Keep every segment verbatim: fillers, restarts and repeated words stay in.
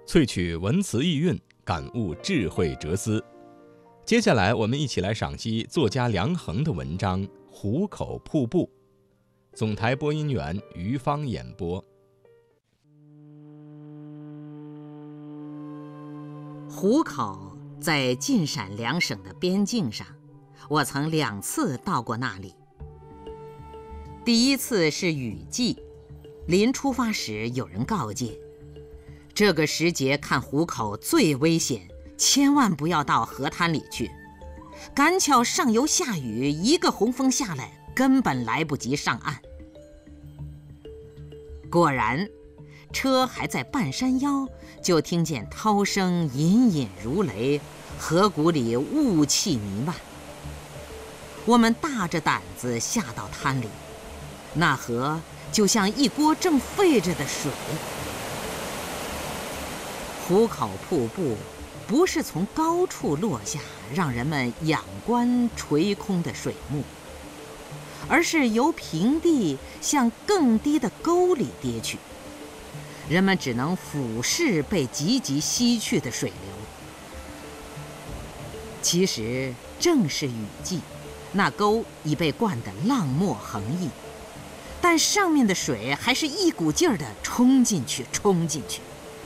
萃取文辞意蕴，感悟智慧哲思。接下来，我们一起来赏析作家梁衡的文章《壶口瀑布》。总台播音员于芳演播。 壶口在晋陕两省的边境上，我曾两次到过那里。第一次是雨季，临出发时有人告诫，这个时节看壶口最危险，千万不要到河滩里去。赶巧上游下雨，一个洪峰下来，根本来不及上岸。果然，车还在半山腰，就听见涛声隐隐如雷，河谷里雾气弥漫。我们大着胆子下到滩里，那河就像一锅正沸着的水。壶口瀑布不是从高处落下让人们仰观垂空的水幕，而是由平地向更低的沟里跌去，人们只能俯视被急急吸去的水流。其实正是雨季，那沟已被灌得浪沫横溢，但上面的水还是一股劲儿地冲进去冲进去。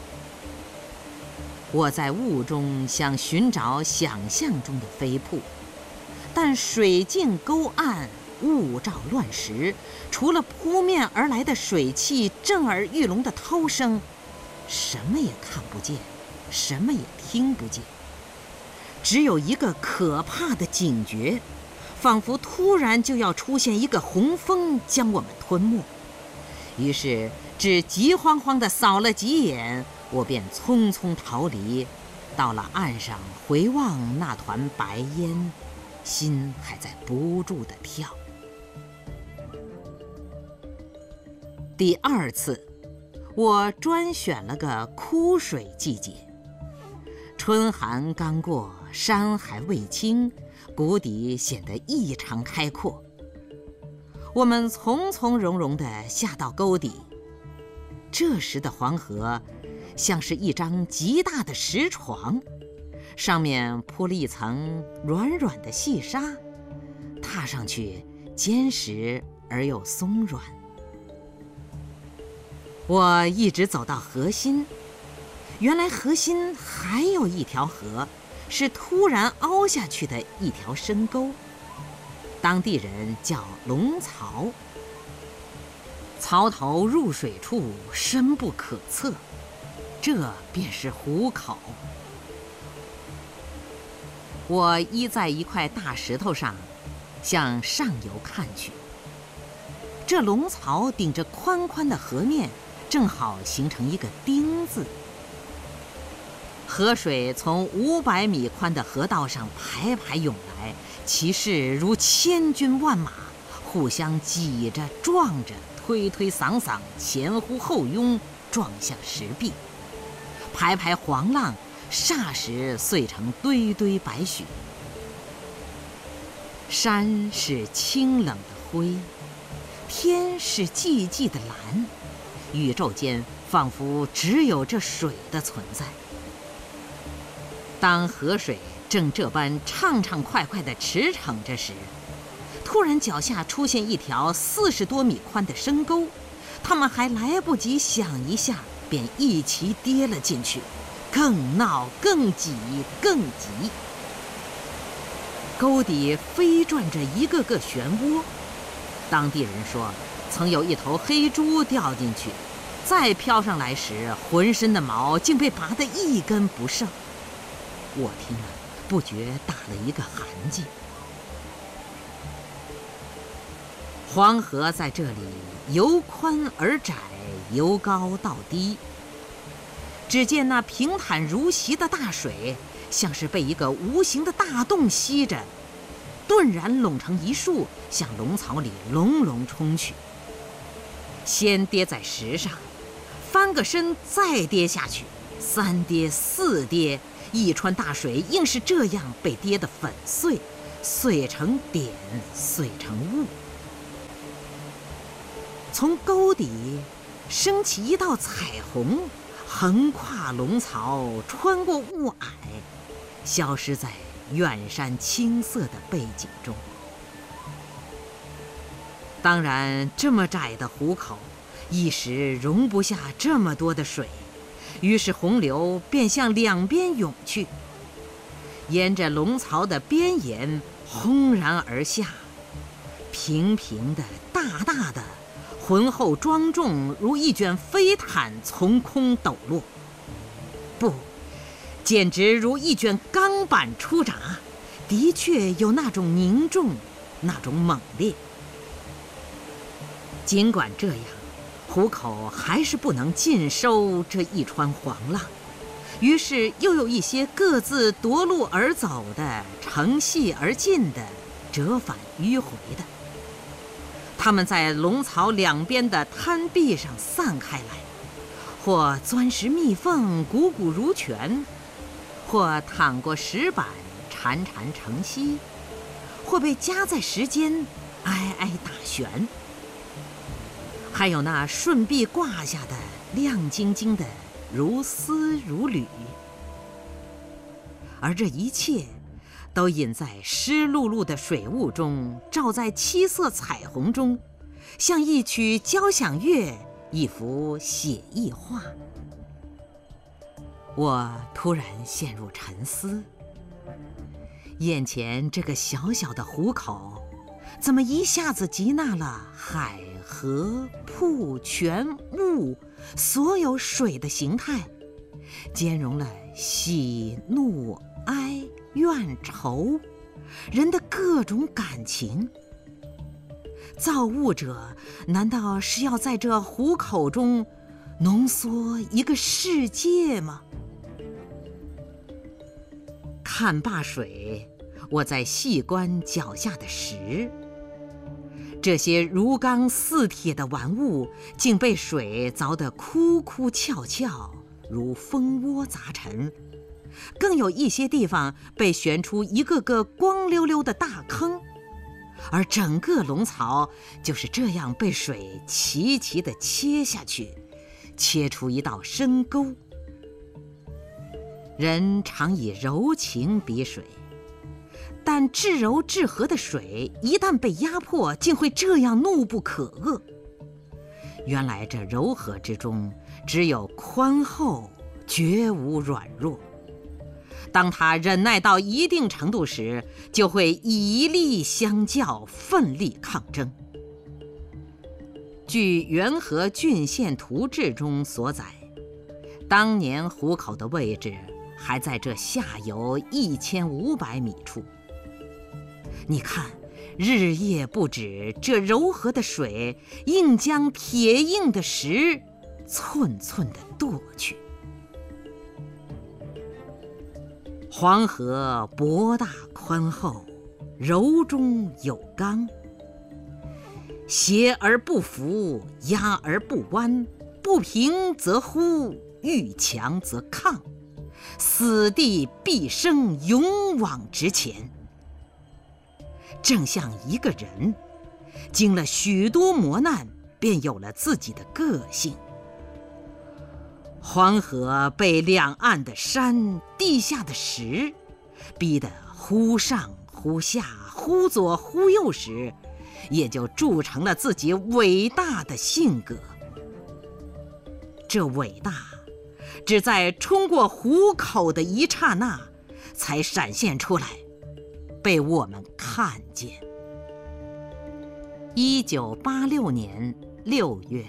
我在雾中想寻找想象中的飞瀑，但水尽沟暗，雾罩乱石，除了扑面而来的水汽震耳欲聋的涛声，什么也看不见，什么也听不见，只有一个可怕的警觉，仿佛突然就要出现一个洪峰将我们吞没。于是只急慌慌地扫了几眼，我便匆匆逃离。到了岸上，回望那团白烟，心还在不住地跳。第二次，我专选了个枯水季节，春寒刚过，山还未青，谷底显得异常开阔。我们从从容容地下到沟底，这时的黄河像是一张极大的石床，上面铺了一层软软的细沙，踏上去坚实而又松软。我一直走到河心，原来河心还有一条河，是突然凹下去的一条深沟，当地人叫龙槽。槽头入水处深不可测，这便是壶口。我依在一块大石头上，向上游看去。这龙槽顶着宽宽的河面，正好形成一个丁字。河水从五百米宽的河道上排排涌来，其势如千军万马，互相挤着撞着，推推搡搡，前呼后拥，撞向石壁。排排黄浪霎时碎成堆堆白雪。山是清冷的灰，天是寂寂的蓝，宇宙间仿佛只有这水的存在。当河水正这般畅畅快快地驰骋着时，突然脚下出现一条四十多米宽的深沟，他们还来不及想一下，便一齐跌了进去，更闹更挤更急。沟底飞转着一个个漩涡，当地人说曾有一头黑猪掉进去，再飘上来时，浑身的毛竟被拔得一根不剩。我听了不觉打了一个寒噤。黄河在这里由宽而窄，由高到低。只见那平坦如席的大水，像是被一个无形的大洞吸着，顿然拢成一束，向龙槽里隆隆冲去。先跌在石上，翻个身再跌下去，三跌四跌，一川大水硬是这样被跌得粉碎，碎成点，碎成雾。从沟底升起一道彩虹， 橫跨龙槽，穿过雾霭，消失在远山青色的背景中。当然，这么窄的湖口，一时容不下这么多的水，于是洪流便向两边涌去，沿着龙槽的边沿轰然而下，平平的、大大的，浑厚庄重，如一卷飞毯从空抖落。不，简直如一卷钢板出闸，的确有那种凝重，那种猛烈。尽管这样，湖口还是不能尽收这一川黄浪，于是又有一些各自夺路而走的，乘隙而进的，折返迂回的。他们在龙槽两边的滩壁上散开来，或钻石密缝，汩汩如泉，或淌过石板，潺潺成溪，或被夹在石间，挨挨打旋。还有那顺臂挂下的亮晶晶的，如丝如缕。而这一切都隐在湿漉漉的水雾中，照在七色彩虹中，像一曲交响乐，一幅写意画。我突然陷入沉思，眼前这个小小的湖口，怎么一下子集纳了海、河、瀑、泉、雾所有水的形态，兼容了喜、怒、哀、怨、愁，人的各种感情。造物者难道是要在这湖口中浓缩一个世界吗？看罢水，我在细观脚下的石，这些如钢似铁的玩物，竟被水凿得枯枯翘翘，如蜂窝杂陈。更有一些地方被旋出一个个光溜溜的大坑，而整个龙槽就是这样被水齐齐地切下去，切出一道深沟。人常以柔情比水，但至柔至和的水一旦被压迫，竟会这样怒不可遏。原来这柔和之中只有宽厚，绝无软弱。当他忍耐到一定程度时，就会以力相较，奋力抗争。据《元和郡县图志》中所载，当年湖口的位置还在这下游一千五百米处。你看，日夜不止，这柔和的水硬将铁硬的石寸寸地剁去。黄河博大宽厚，柔中有刚，斜而不伏，压而不弯，不平则忽，遇强则抗，死地必生，勇往直前。正像一个人经了许多磨难，便有了自己的个性。黄河被两岸的山、地下的石逼得忽上忽下、忽左忽右时，也就铸成了自己伟大的性格。这伟大只在冲过湖口的一刹那才闪现出来，被我们看见。一九八六年六月。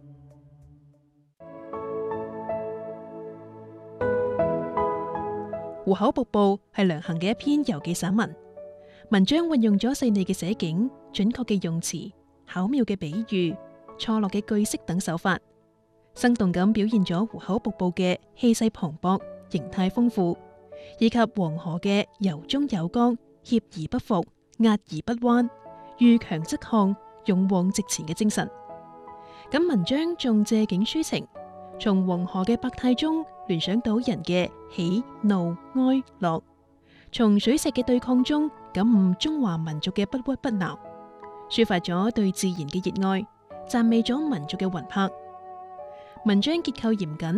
湖口瀑布係梁衡嘅一篇遊記散文，文章運用咗細膩嘅寫景、準確嘅用詞、巧妙嘅比喻、錯落嘅句式等手法，生動咁表現咗湖口瀑布嘅氣勢磅礴、形態豐富，以及黃河嘅柔中有剛、脅而不服、壓而不彎、遇強則抗、勇往直前嘅精神。咁文章仲借景抒情，從黃河嘅百態中聯想到人嘅喜怒哀樂，從水石嘅對抗中感悟中華民族嘅不屈不撓，抒發咗對自然嘅熱愛，讚美咗民族嘅魂魄。文章結構嚴謹，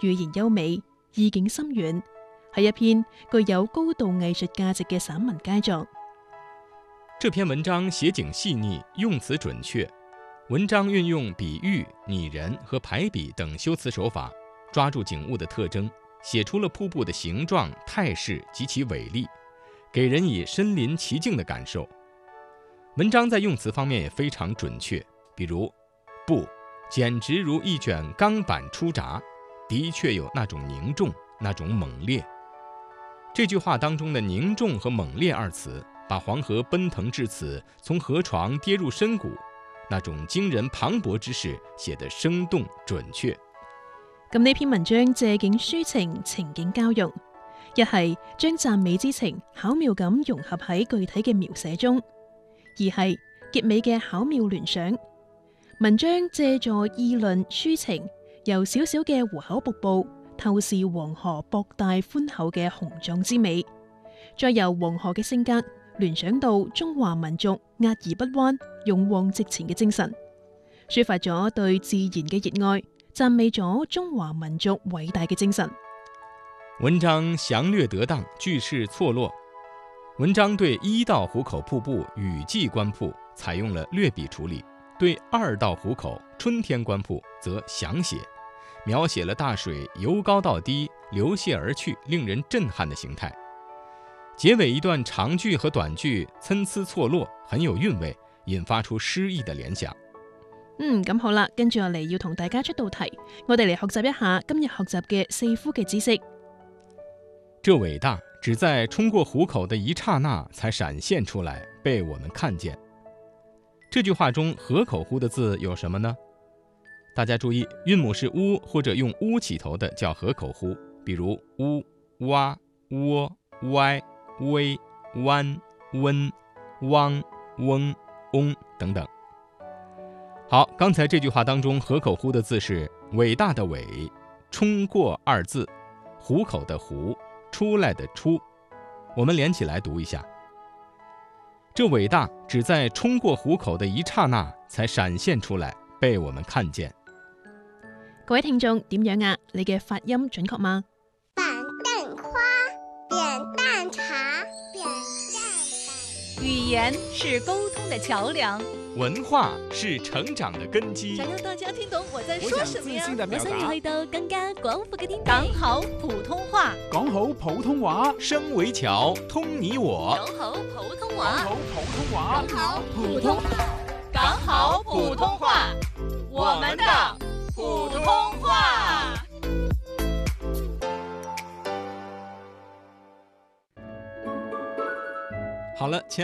語言優美，意境深遠，係一篇具有高度藝術價值嘅散文佳作。 這篇文章寫景細膩，用詞準確，文章運用比喻、擬人和排比等修辭手法，抓住景物的特徵，寫出了瀑布的形狀、態勢及其偉力，給人以身臨其境的感受。文章在用詞方面也非常準確，比如“布”簡直如一卷鋼板出閘，的確有那種凝重、那種猛烈。這句話當中的凝重和猛烈二詞，把黃河奔騰至此，從河床跌入深谷，那種驚人磅礴之勢寫得生動準確。 咁呢篇文章借景抒情，情景交融，一係將讚美之情巧妙咁融合喺具體嘅描寫中，二係結尾嘅巧妙聯想。文章借助意論抒情，由小小嘅湖口瀑布透視黃河博大寬厚嘅雄壯之美，再由黃河嘅性格聯想到中華民族壓而不彎、勇往直前嘅精神，抒發咗對自然嘅熱愛，讚美咗中華民族偉大嘅精神。 文章詳略得當，句式錯落。文章對一道湖口瀑布雨季觀瀑採用了略筆處理，對二道湖口春天觀瀑則詳寫，描寫了大水由高到低流瀉而去，令人震撼的形態。結尾一段長句和短句參差錯落，很有韻味，引發出詩意的聯想。 嗯，咁好啦，跟住落嚟要同大家出道題，我哋嚟學習一下今日學習嘅四呼嘅知識。 這偉大只在衝過湖口的一剎那才閃現出來，被我們看見。這句話中河口呼的字有什麼呢？大家注意，韻母是烏或者用烏起頭的叫河口呼，比如烏、洼、窩、歪、微、彎、溫、汪、翁、翁等等。好，剛才這句話當中河口呼的字是偉大的偉，衝過二字，湖口的湖，出來的出。我們連起來讀一下。這偉大只在衝過湖口的一剎那才閃現出來，被我們看見。 各位聽眾點樣啊？你嘅發音準確嗎？ 板凳花，扁擔茶，扁擔板。 語言是溝通的橋樑， 文化是成長的根基。 想讓大家聽懂我在說什麼呀？ 我想要去到更加廣闊嘅天地。 講好普通話， 講好普通話， 聲為橋，通你我。 講好普通話， 講好普通話， 講好普通話，講好普通話，我們的普通話。 好了，